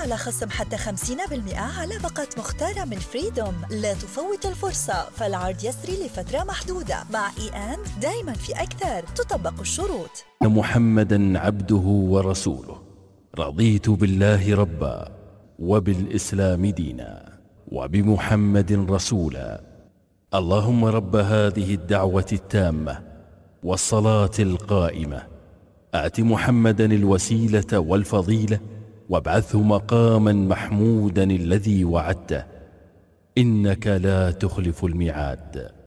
على خصم حتى 50% على باقة مختارة من فريدوم. لا تفوت الفرصة، فالعرض يسري لفترة محدودة. مع E&, دايما في أكثر، تطبق الشروط. محمدا عبده ورسوله، رضيت بالله ربا وبالإسلام دينا وبمحمد رسولا. اللهم رب هذه الدعوة التامة والصلاة القائمة، آت محمدا الوسيلة والفضيلة وابعثه مقاما محمودا الذي وعدته، إنك لا تخلف الميعاد.